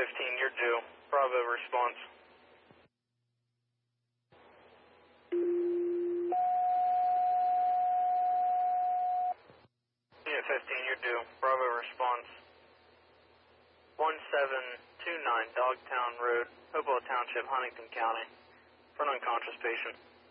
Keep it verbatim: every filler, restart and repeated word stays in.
fifteen, you're due. Bravo response. Unit fifteen, you're due. Bravo response. one seven two nine Dogtown Road, Hopewell Township, Huntington County. For an unconscious patient.